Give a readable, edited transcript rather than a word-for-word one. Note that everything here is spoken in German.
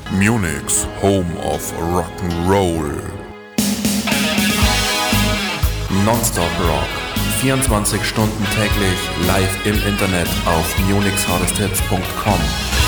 Munich's Home of Rock'n'Roll. Nonstop Rock. 24 Stunden täglich live im Internet auf munichshardesthits.com.